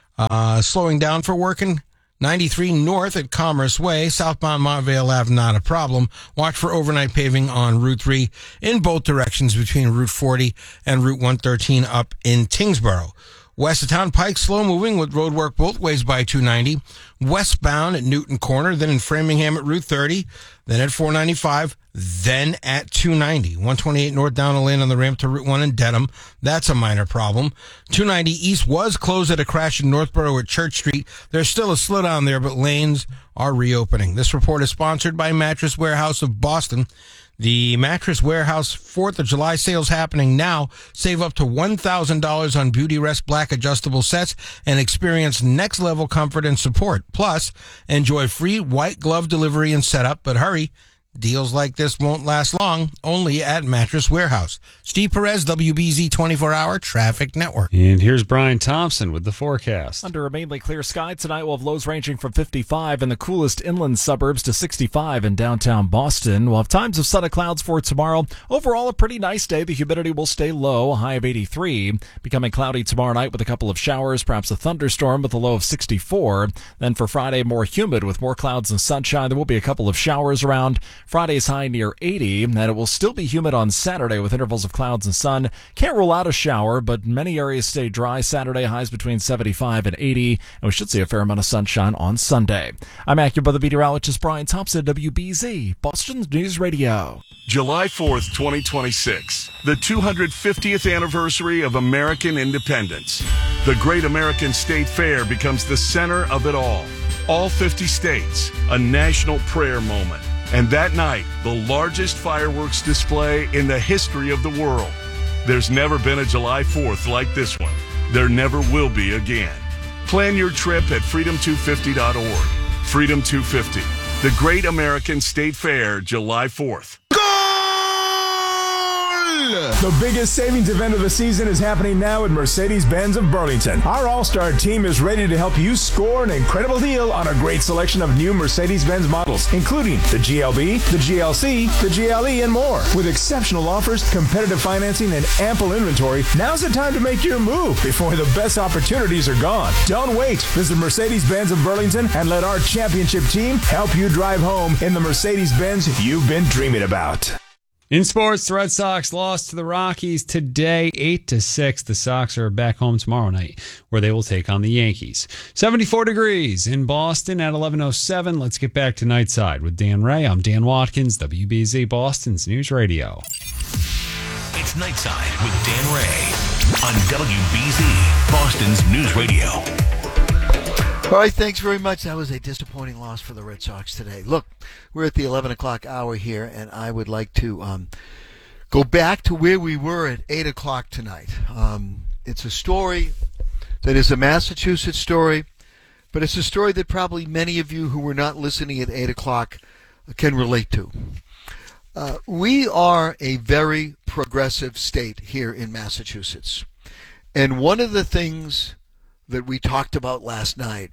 Uh, slowing down for working ninety-three north at Commerce Way, southbound Montvale Ave, not a problem. Watch for overnight paving on Route three in both directions between Route forty and Route one thirteen up in Tingsboro. West of Town Pike, slow moving with road work both ways by two ninety. Westbound at Newton Corner, then in Framingham at Route thirty, then at four ninety-five, then at two ninety. one twenty-eight north down a lane on the ramp to Route one in Dedham. That's a minor problem. two ninety east was closed at a crash in Northborough at Church Street. There's still a slowdown there, but lanes are reopening. This report is sponsored by Mattress Warehouse of Boston. The Mattress Warehouse fourth of July sales happening now. Save up to one thousand dollars on Beauty Rest Black adjustable sets and experience next level comfort and support. Plus, enjoy free white glove delivery and setup, but hurry. Deals like this won't last long, only at Mattress Warehouse. Steve Perez, W B Z twenty-four hour Traffic Network. And here's Brian Thompson with the forecast. Under a mainly clear sky tonight, we'll have lows ranging from fifty-five in the coolest inland suburbs to sixty-five in downtown Boston. We'll have times of sun and clouds for tomorrow. Overall, a pretty nice day. The humidity will stay low, a high of eighty-three. Becoming cloudy tomorrow night with a couple of showers, perhaps a thunderstorm with a low of sixty-four. Then for Friday, more humid with more clouds and sunshine. There will be a couple of showers around. Friday's high near eighty, and it will still be humid on Saturday with intervals of clouds and sun. Can't rule out a shower, but many areas stay dry. Saturday highs between seventy-five and eighty, and we should see a fair amount of sunshine on Sunday. I'm AccuWeather meteorologist Brian Thompson, W B Z, Boston's News Radio. July fourth, twenty twenty-six, the two hundred fiftieth anniversary of American independence. The Great American State Fair becomes the center of it all. All fifty states, a national prayer moment. And that night, the largest fireworks display in the history of the world. There's never been a July fourth like this one. There never will be again. Plan your trip at freedom two fifty dot org. Freedom two fifty, the Great American State Fair, July fourth. The biggest savings event of the season is happening now at Mercedes-Benz of Burlington. Our all-star team is ready to help you score an incredible deal on a great selection of new Mercedes-Benz models, including the G L B, the G L C, the G L E, and more. With exceptional offers, competitive financing, and ample inventory, now's the time to make your move before the best opportunities are gone. Don't wait. Visit Mercedes-Benz of Burlington and let our championship team help you drive home in the Mercedes-Benz you've been dreaming about. In sports, the Red Sox lost to the Rockies today, eight to six. The Sox are back home tomorrow night, where they will take on the Yankees. seventy-four degrees in Boston at eleven oh seven. Let's get back to Nightside with Dan Ray. I'm Dan Watkins, W B Z Boston's News Radio. It's Nightside with Dan Ray on W B Z Boston's News Radio. All right, thanks very much. That was a disappointing loss for the Red Sox today. Look, we're at the eleven o'clock hour here, and I would like to um, go back to where we were at eight o'clock tonight. Um, it's a story that is a Massachusetts story, but it's a story that probably many of you who were not listening at eight o'clock can relate to. Uh, we are a very progressive state here in Massachusetts, and one of the things that we talked about last night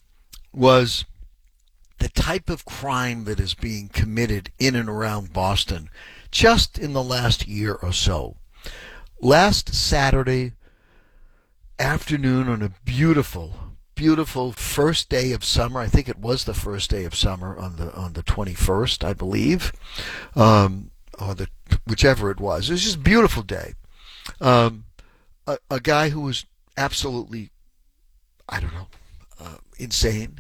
was the type of crime that is being committed in and around Boston just in the last year or so. Last Saturday afternoon on a beautiful, beautiful first day of summer, I think it was the first day of summer on the on the twenty-first, I believe, um, or the whichever it was. It was just a beautiful day. Um, a, a guy who was absolutely, I don't know, uh, insane.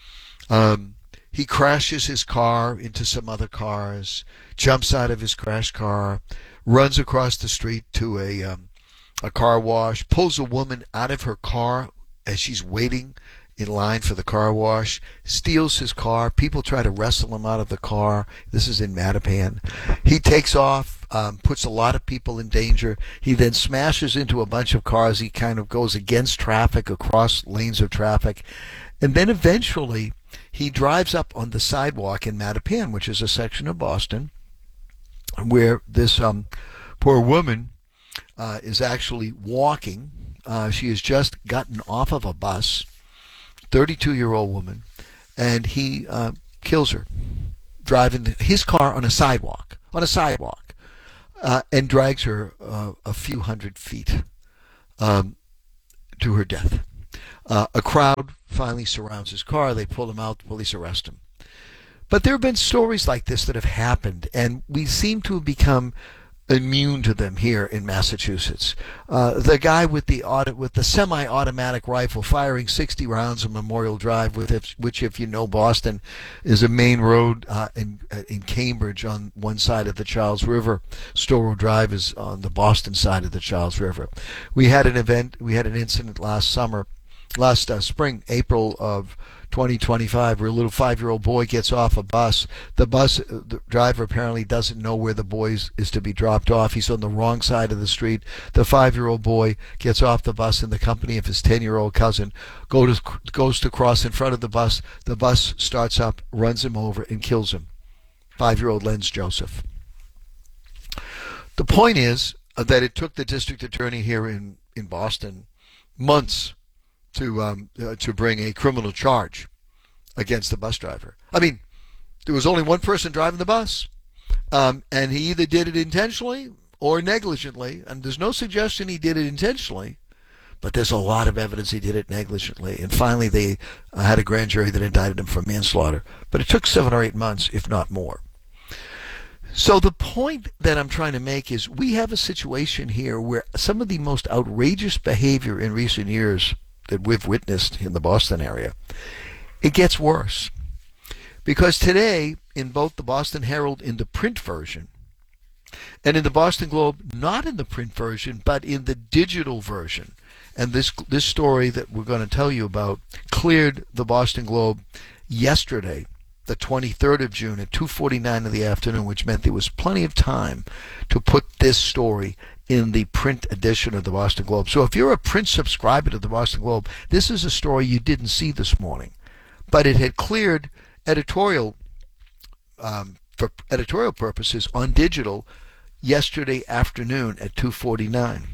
Um, he crashes his car into some other cars, jumps out of his crash car, runs across the street to a um, a car wash, pulls a woman out of her car as she's waiting in line for the car wash, steals his car. People try to wrestle him out of the car. This is in Mattapan. He takes off, um, puts a lot of people in danger. He then smashes into a bunch of cars. He kind of goes against traffic, across lanes of traffic. And then eventually he drives up on the sidewalk in Mattapan, which is a section of Boston, where this um, poor woman uh, is actually walking. Uh, she has just gotten off of a bus, thirty-two-year-old woman, and he uh, kills her, driving his car on a sidewalk, on a sidewalk, uh, and drags her uh, a few hundred feet um, to her death. Uh, a crowd finally surrounds his car. They pull him out. The police arrest him. But there have been stories like this that have happened, and we seem to have become immune to them here in Massachusetts. Uh, the guy with the auto, with the semi-automatic rifle firing sixty rounds on Memorial Drive, with if, which, if you know Boston, is a main road uh, in in Cambridge on one side of the Charles River. Storrow Drive is on the Boston side of the Charles River. We had an event, we had an incident last summer, last uh, spring, April of twenty twenty-five, where a little five-year-old boy gets off a bus. The bus the driver apparently doesn't know where the boy is, is to be dropped off. He's on the wrong side of the street. The five-year-old boy gets off the bus in the company of his ten-year-old cousin, go to, goes to cross in front of the bus. The bus starts up, runs him over, and kills him. Five-year-old Lenz Joseph. The point is that it took the district attorney here in, in Boston months to um, uh, to bring a criminal charge against the bus driver. I mean, there was only one person driving the bus, um, and he either did it intentionally or negligently, and there's no suggestion he did it intentionally, but there's a lot of evidence he did it negligently, and finally they uh, had a grand jury that indicted him for manslaughter, but it took seven or eight months, if not more. So the point that I'm trying to make is we have a situation here where some of the most outrageous behavior in recent years that we've witnessed in the Boston area, it gets worse. Because today, in both the Boston Herald in the print version and in the Boston Globe, not in the print version, but in the digital version, and this this story that we're going to tell you about cleared the Boston Globe yesterday, the twenty-third of June at two forty-nine in the afternoon, which meant there was plenty of time to put this story in the print edition of the Boston Globe. So if you're a print subscriber to the Boston Globe, this is a story you didn't see this morning, but it had cleared editorial um, for editorial purposes on digital yesterday afternoon at two forty-nine.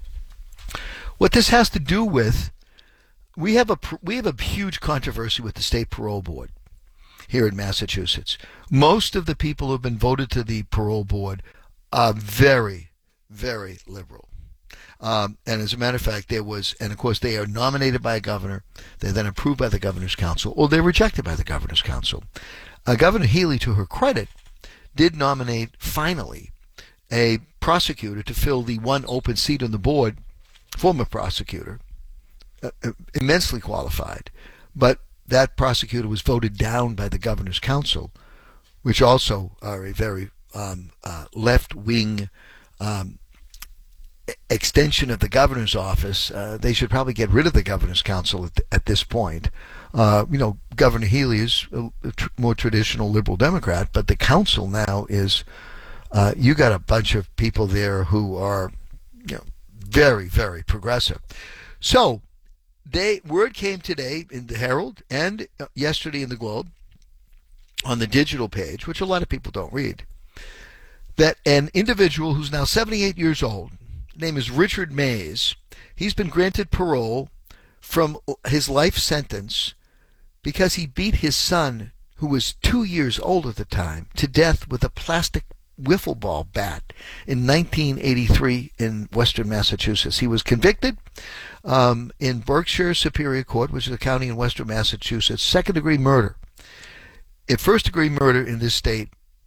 What this has to do with, we have a we have a huge controversy with the state parole board here in Massachusetts. Most of the people who have been voted to the parole board are very very liberal. Um, and as a matter of fact, there was, and of course they are nominated by a governor, they're then approved by the governor's council, or they're rejected by the governor's council. Uh, Governor Healy, to her credit, did nominate, finally, a prosecutor to fill the one open seat on the board, former prosecutor, uh, immensely qualified, but that prosecutor was voted down by the governor's council, which also are a very um, uh, left-wing um, extension of the governor's office. Uh, they should probably get rid of the governor's council at, at this point. Uh, you know, Governor Healy is a, a tr- more traditional liberal Democrat, but the council now is, uh, you got a bunch of people there who are, you know, very, very progressive. So, they word came today in the Herald and yesterday in the Globe on the digital page, which a lot of people don't read, that an individual who's now seventy-eight years old, name is Richard Mays, he's been granted parole from his life sentence because he beat his son, who was two years old at the time, to death with a plastic wiffle ball bat in nineteen eighty-three in Western Massachusetts. He was convicted um, in Berkshire Superior Court, which is a county in Western Massachusetts, second-degree murder. In first-degree murder in this state,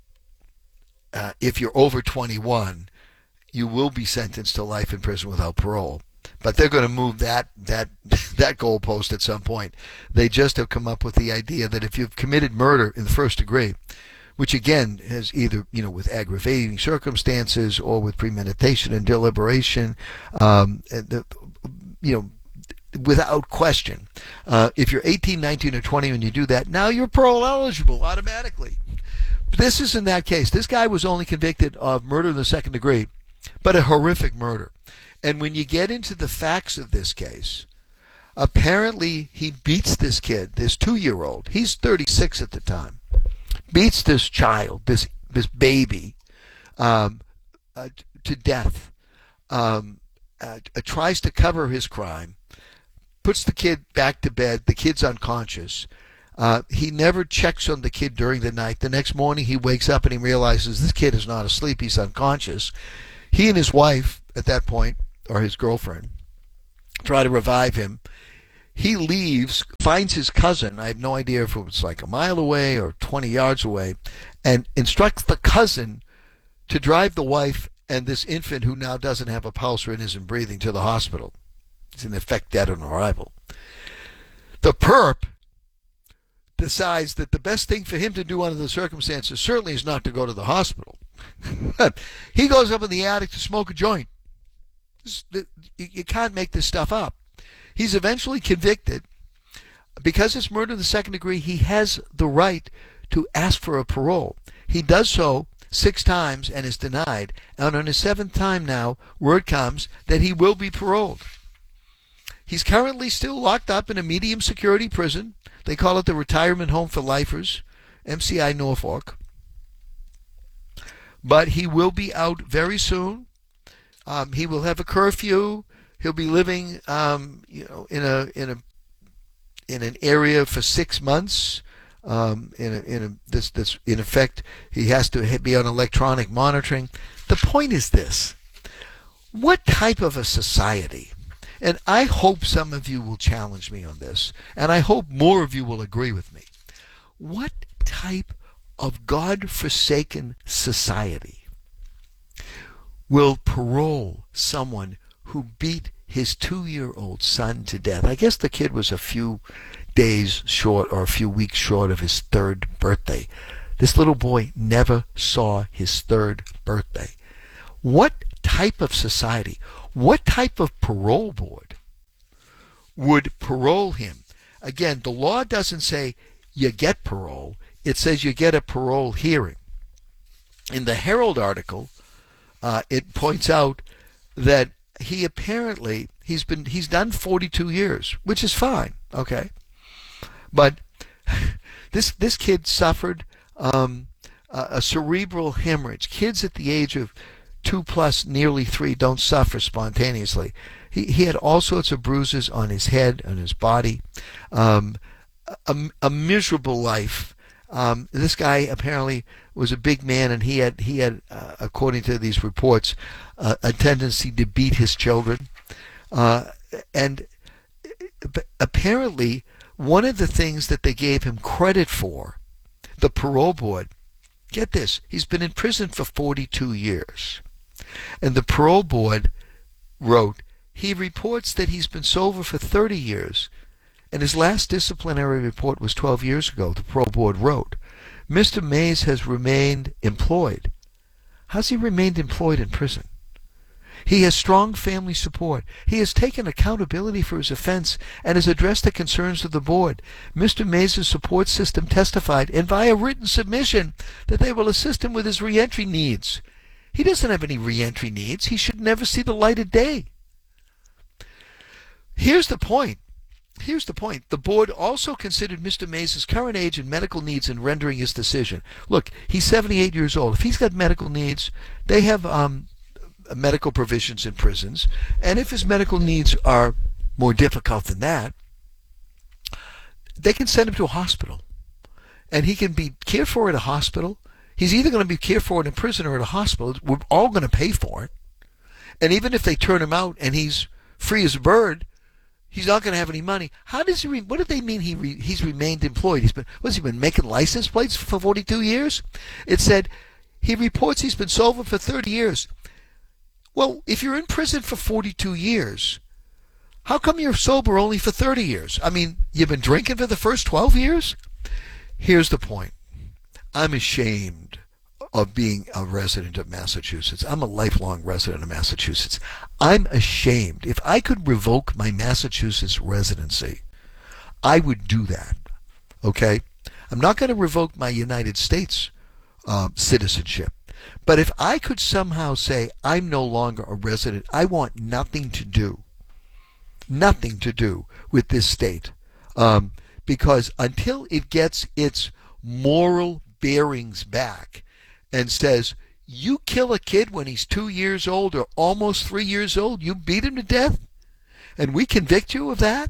uh, if you're over twenty-one, you will be sentenced to life in prison without parole. But they're going to move that that that goalpost at some point. They just have come up with the idea that if you've committed murder in the first degree, which again has either, you know, with aggravating circumstances or with premeditation and deliberation, um, the, you know, without question. Uh, if you're eighteen, nineteen, or twenty when you do that, now you're parole eligible automatically. This isn't that case. This guy was only convicted of murder in the second degree, but a horrific murder. And when you get into the facts of this case, apparently he beats this kid, this two-year-old. He's thirty-six at the time. Beats this child, this this baby, um, uh, to death. Um, uh, uh, tries to cover his crime. Puts the kid back to bed. The kid's unconscious. Uh, he never checks on the kid during the night. The next morning he wakes up and he realizes this kid is not asleep. He's unconscious. He and his wife at that point, or his girlfriend, try to revive him. He leaves, finds his cousin. I have no idea if it was like a mile away or twenty yards away, and instructs the cousin to drive the wife and this infant, who now doesn't have a pulse or isn't breathing, to the hospital. He's in effect dead on arrival. The perp decides that the best thing for him to do under the circumstances certainly is not to go to the hospital. He goes up in the attic to smoke a joint. You can't make this stuff up. He's eventually convicted. Because it's murder in the second degree, he has the right to ask for a parole. He does so six times and is denied. And on his seventh time now, word comes that he will be paroled. He's currently still locked up in a medium security prison. They call it the Retirement Home for Lifers, M C I Norfolk. But he will be out very soon. Um, he will have a curfew. He'll be living, um, you know, in a in a in an area for six months. Um, in a, in a, this this in effect, he has to be on electronic monitoring. The point is this: what type of a society? And I hope some of you will challenge me on this, and I hope more of you will agree with me. What type of God-forsaken society will parole someone who beat his two-year-old son to death? I guess the kid was a few days short or a few weeks short of his third birthday. This little boy never saw his third birthday. What type of society, what type of parole board would parole him? Again, the law doesn't say you get parole. It says you get a parole hearing. In the Herald article, uh, it points out that he apparently, he's been, he's done forty-two years, which is fine, okay? But this this kid suffered um, a, a cerebral hemorrhage. Kids at the age of two plus, nearly three, don't suffer spontaneously. He he had all sorts of bruises on his head, on his body, um, a, a miserable life. Um, this guy apparently was a big man, and he had he had, uh, according to these reports, uh, a tendency to beat his children, uh, and apparently one of the things that they gave him credit for, the parole board, get this, he's been in prison for forty-two years. And the parole board wrote, he reports that he's been sober for thirty years. And his last disciplinary report was twelve years ago, the parole board wrote. Mister Mays has remained employed. How's he remained employed in prison? He has strong family support. He has taken accountability for his offense and has addressed the concerns of the board. Mister Mays' support system testified, and via written submission, that they will assist him with his reentry needs. He doesn't have any reentry needs. He should never see the light of day. Here's the point. Here's the point. The board also considered Mister Mays' current age and medical needs in rendering his decision. Look, he's seventy-eight years old. If he's got medical needs, they have um, medical provisions in prisons. And if his medical needs are more difficult than that, they can send him to a hospital. And he can be cared for at a hospital. He's either going to be cared for in a prison or at a hospital. We're all going to pay for it. And even if they turn him out and he's free as a bird, he's not going to have any money. How does he? Re- what do they mean? He re- he's remained employed. He's been. What's he been making license plates for forty-two years? It said he reports he's been sober for thirty years. Well, if you're in prison for forty-two years, how come you're sober only for thirty years? I mean, you've been drinking for the first twelve years? Here's the point. I'm ashamed of being a resident of Massachusetts. I'm a lifelong resident of Massachusetts. I'm ashamed. If I could revoke my Massachusetts residency, I would do that. Okay? I'm not going to revoke my United States uh, citizenship. But if I could somehow say I'm no longer a resident, I want nothing to do, nothing to do with this state. Um, because until it gets its moral bearings back and says, you kill a kid when he's two years old or almost three years old, you beat him to death, and we convict you of that,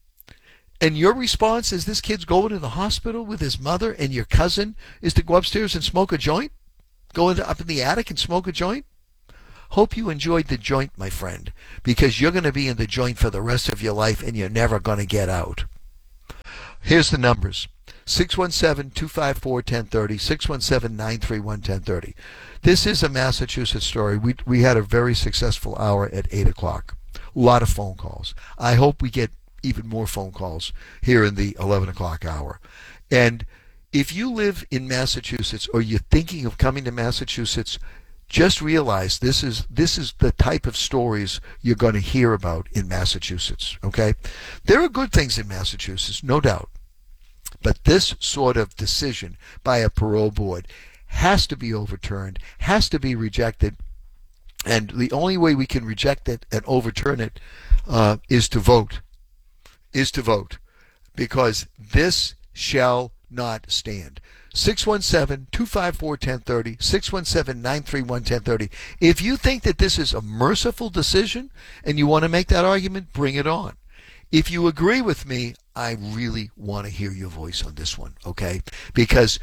and your response is this kid's going to the hospital with his mother and your cousin is to go upstairs and smoke a joint? Go into, up in the attic and smoke a joint? Hope you enjoyed the joint, my friend, because you're going to be in the joint for the rest of your life and you're never going to get out. Here's the numbers. six one seven, two five four, one zero three zero, six one seven, nine three one, one zero three zero. This is a Massachusetts story. We, we had a very successful hour at eight o'clock. A lot of phone calls. I hope we get even more phone calls here in the eleven o'clock hour. And if you live in Massachusetts or you're thinking of coming to Massachusetts, just realize this is this is the type of stories you're going to hear about in Massachusetts, okay? There are good things in Massachusetts, no doubt. But this sort of decision by a parole board has to be overturned, has to be rejected, and the only way we can reject it and overturn it uh, is to vote, is to vote, because this shall not stand. six one seven, two five four, one zero three zero, six one seven, nine three one, one zero three zero. If you think that this is a merciful decision and you want to make that argument, bring it on. If you agree with me, I really want to hear your voice on this one, okay? Because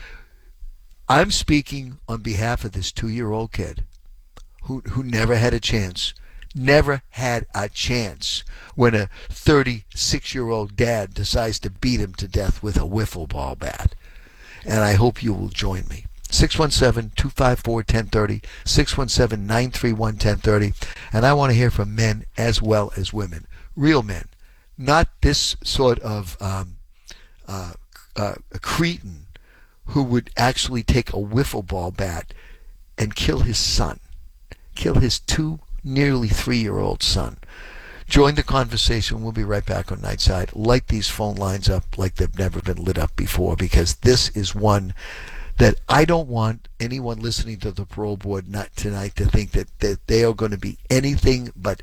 I'm speaking on behalf of this two-year-old kid who who never had a chance, never had a chance when a thirty-six-year-old dad decides to beat him to death with a wiffle ball bat. And I hope you will join me. six one seven, two five four, one zero three zero, six one seven, nine three one, one zero three zero. And I want to hear from men as well as women, real men. Not this sort of um, uh, uh, a cretin who would actually take a wiffle ball bat and kill his son, kill his two, nearly three-year-old son. Join the conversation. We'll be right back on Nightside. Light these phone lines up like they've never been lit up before, because this is one that I don't want anyone listening to the parole board not tonight to think that, that they are going to be anything but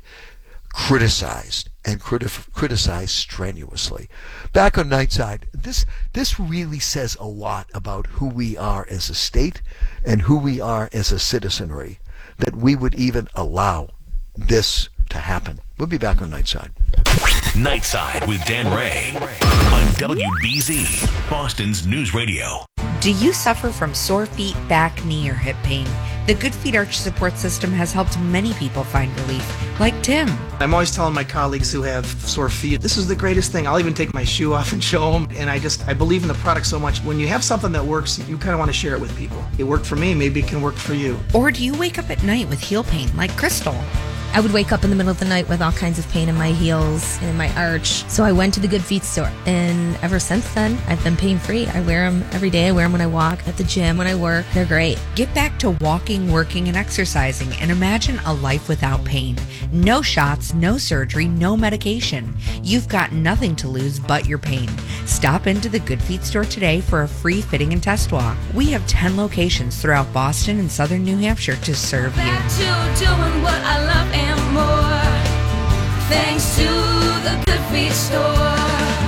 criticized and criti- criticized strenuously. Back on Nightside, this this really says a lot about who we are as a state and who we are as a citizenry, that we would even allow this to happen. We'll be back on Nightside. Nightside with Dan Ray on W B Z, Boston's News Radio. Do you suffer from sore feet, back, knee, or hip pain? The Good Feet Arch Support System has helped many people find relief, like Tim. I'm always telling my colleagues who have sore feet, this is the greatest thing. I'll even take my shoe off and show them. And I just, I believe in the product so much. When you have something that works, you kind of want to share it with people. It worked for me, maybe it can work for you. Or do you wake up at night with heel pain, like Crystal? I would wake up in the middle of the night with all kinds of pain in my heels and in my arch. So I went to the Good Feet store. And ever since then, I've been pain-free. I wear them every day. I wear them when I walk, at the gym, when I work. They're great. Get back to walking, working, and exercising, and imagine a life without pain. No shots, no surgery, no medication. You've got nothing to lose but your pain. Stop into the Good Feet store today for a free fitting and test walk. We have ten locations throughout Boston and southern New Hampshire to serve you. Back to doing what I love and more. Thanks to the Good Feet store.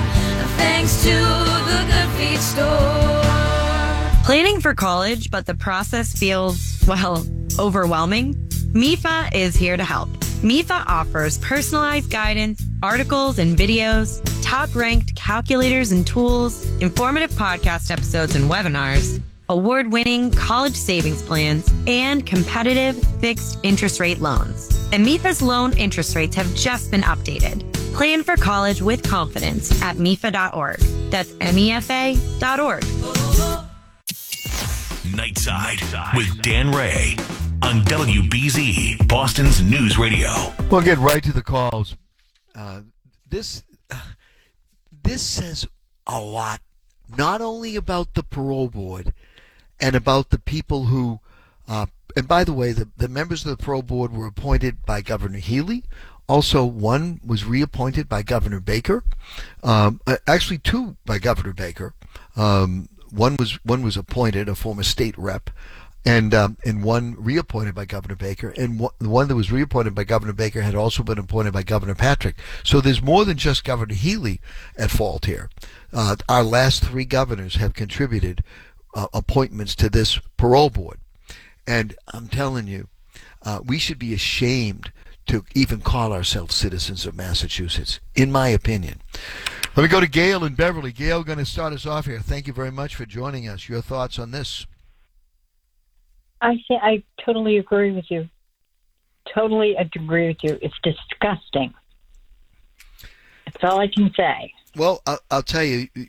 Thanks to the Good Feet store. Planning for college, but the process feels, well, overwhelming? M I F A is here to help. M I F A offers personalized guidance, articles and videos, top-ranked calculators and tools, informative podcast episodes and webinars, award-winning college savings plans, and competitive fixed interest rate loans. And M I F A's loan interest rates have just been updated. Plan for college with confidence at M I F A dot org. That's M E F A dot org. Nightside with Dan Ray on W B Z, Boston's News Radio. We'll get right to the calls. Uh, this uh, this says a lot, not only about the parole board and about the people who Uh, and by the way, the, the members of the parole board were appointed by Governor Healy. Also, one was reappointed by Governor Baker. Um, actually, two by Governor Baker. Um, one was one was appointed, a former state rep, and um, and one reappointed by Governor Baker. And one, the one that was reappointed by Governor Baker had also been appointed by Governor Patrick. So there's more than just Governor Healy at fault here. Uh, our last three governors have contributed uh, appointments to this parole board. And I'm telling you, uh, we should be ashamed to even call ourselves citizens of Massachusetts, in my opinion. Let me go to Gail in Beverly. Gail, going to start us off here. Thank you very much for joining us. Your thoughts on this? I say I totally agree with you. Totally agree with you. It's disgusting. That's all I can say. Well, I'll, I'll tell you,